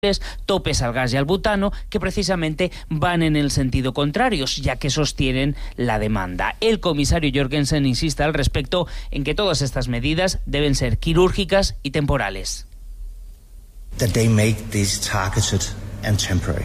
topes al gas y al butano, que precisamente van en el sentido contrario, ya que sostienen la demanda. El comisario Jorgensen insiste al respecto en que todas estas medidas deben ser quirúrgicas y temporales. That they make these targeted and temporary.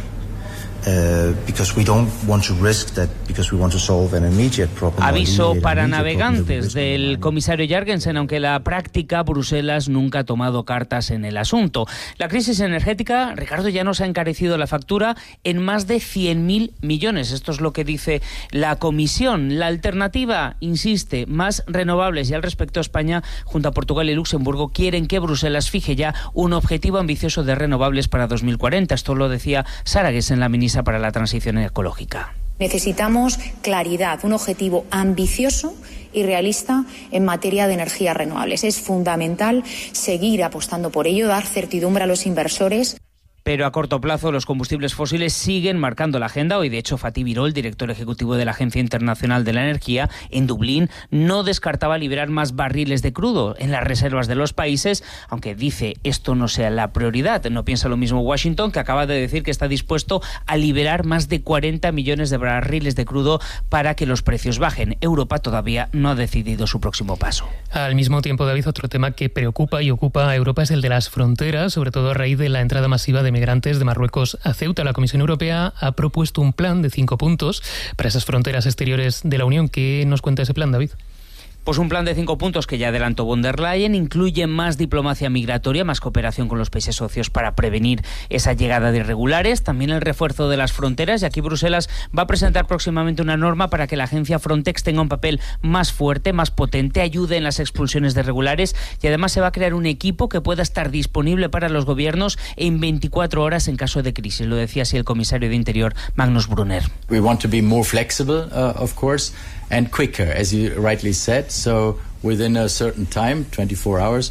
Because we don't want to risk that because we want to solve an immediate problem. Aviso para navegantes del comisario Jorgensen, aunque en la práctica Bruselas nunca ha tomado cartas en el asunto. La crisis energética, Ricardo, ya nos ha encarecido la factura en más de 100.000 millones. Esto es lo que dice la Comisión. La alternativa, insiste, más renovables, y al respecto España, junto a Portugal y Luxemburgo, quieren que Bruselas fije ya un objetivo ambicioso de renovables para 2040. Esto lo decía Sara Gessen, la ministra para la transición ecológica. Necesitamos claridad, un objetivo ambicioso y realista en materia de energías renovables. Es fundamental seguir apostando por ello, dar certidumbre a los inversores. Pero a corto plazo los combustibles fósiles siguen marcando la agenda. Hoy, de hecho, Fatih Birol, director ejecutivo de la Agencia Internacional de la Energía, en Dublín, no descartaba liberar más barriles de crudo en las reservas de los países, aunque dice esto no sea la prioridad. No piensa lo mismo Washington, que acaba de decir que está dispuesto a liberar más de 40 millones de barriles de crudo para que los precios bajen. Europa todavía no ha decidido su próximo paso. Al mismo tiempo, David, otro tema que preocupa y ocupa a Europa es el de las fronteras, sobre todo a raíz de la entrada masiva de migrantes de Marruecos a Ceuta. La Comisión Europea ha propuesto un plan de 5 puntos para esas fronteras exteriores de la Unión. ¿Qué nos cuenta ese plan, David? Pues un plan de 5 puntos que ya adelantó von der Leyen, incluye más diplomacia migratoria, más cooperación con los países socios para prevenir esa llegada de irregulares, también el refuerzo de las fronteras, y aquí Bruselas va a presentar próximamente una norma para que la agencia Frontex tenga un papel más fuerte, más potente, ayude en las expulsiones de irregulares, y además se va a crear un equipo que pueda estar disponible para los gobiernos en 24 horas en caso de crisis. Lo decía así el comisario de Interior, Magnus Brunner. We want to be more flexible, of course, and quicker, as you rightly said. So within a certain time, 24 hours.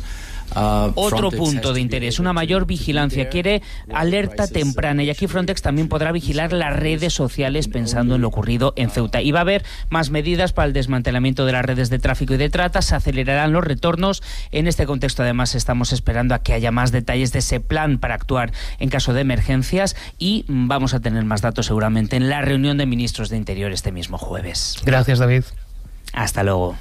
Otro punto de interés, una mayor vigilancia. Quiere alerta temprana, y aquí Frontex también podrá vigilar las redes sociales pensando en lo ocurrido en Ceuta. Y va a haber más medidas para el desmantelamiento de las redes de tráfico y de trata, se acelerarán los retornos. En este contexto, además, estamos esperando a que haya más detalles de ese plan para actuar en caso de emergencias, y vamos a tener más datos seguramente en la reunión de ministros de Interior este mismo jueves. Gracias, David. Hasta luego.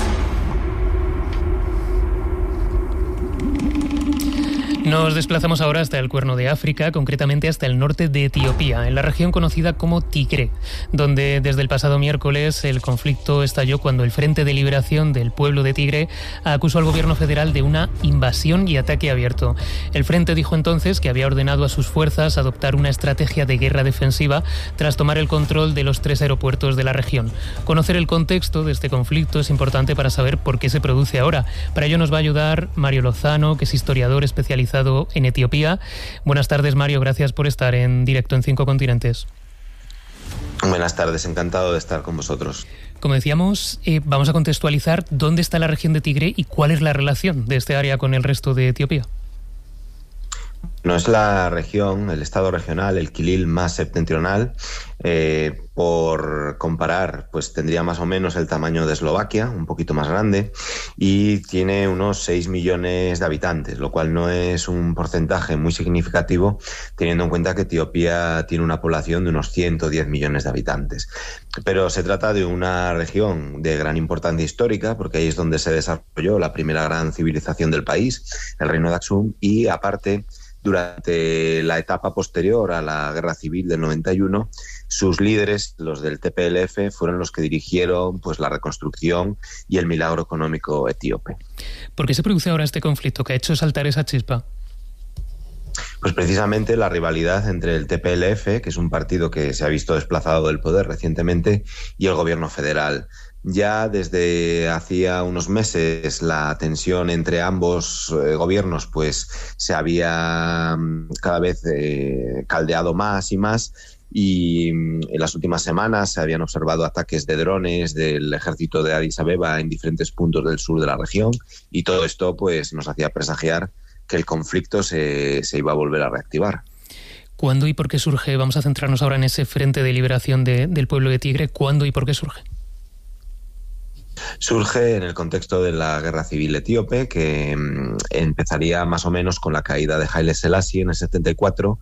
Nos desplazamos ahora hasta el Cuerno de África, concretamente hasta el norte de Etiopía, en la región conocida como Tigre, donde desde el pasado miércoles el conflicto estalló cuando el Frente de Liberación del Pueblo de Tigre acusó al gobierno federal de una invasión y ataque abierto. El Frente dijo entonces que había ordenado a sus fuerzas adoptar una estrategia de guerra defensiva tras tomar el control de los 3 aeropuertos de la región. Conocer el contexto de este conflicto es importante para saber por qué se produce ahora. Para ello nos va a ayudar Mario Lozano, que es historiador especializado en Etiopía. Buenas tardes, Mario, gracias por estar en directo en 5 continentes. Buenas tardes, encantado de estar con vosotros. Como decíamos, vamos a contextualizar dónde está la región de Tigre y cuál es la relación de este área con el resto de Etiopía. No es la región, el estado regional, el Kilil más septentrional. Por comparar, pues tendría más o menos el tamaño de Eslovaquia, un poquito más grande, y tiene unos 6 millones de habitantes, lo cual no es un porcentaje muy significativo, teniendo en cuenta que Etiopía tiene una población de unos 110 millones de habitantes. Pero se trata de una región de gran importancia histórica, porque ahí es donde se desarrolló la primera gran civilización del país, el reino de Aksum, y aparte, durante la etapa posterior a la Guerra Civil del 91, sus líderes, los del TPLF, fueron los que dirigieron pues la reconstrucción y el milagro económico etíope. ¿Por qué se produce ahora este conflicto que ha hecho saltar esa chispa? Pues precisamente la rivalidad entre el TPLF, que es un partido que se ha visto desplazado del poder recientemente, y el gobierno federal. Ya desde hacía unos meses la tensión entre ambos gobiernos pues se había cada vez caldeado más y más, y en las últimas semanas se habían observado ataques de drones del ejército de Addis Abeba en diferentes puntos del sur de la región, y todo esto pues nos hacía presagiar que el conflicto se iba a volver a reactivar. ¿Cuándo y por qué surge? Vamos a centrarnos ahora en ese Frente de Liberación del Pueblo de Tigre. ¿Cuándo y por qué surge? Surge en el contexto de la guerra civil etíope, que empezaría más o menos con la caída de Haile Selassie en el 74